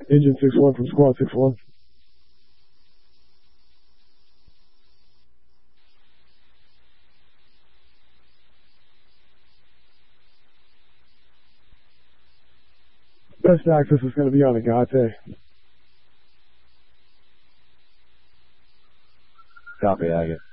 Engine 6-1 from Squad 6-1. Best access is going to be on Agate. Copy, Agate.